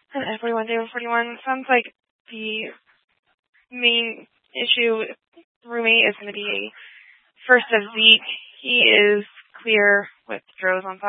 And everyone, day 41. Sounds like the main issue roommate is going to be first of Zeke. He is clear with Droz on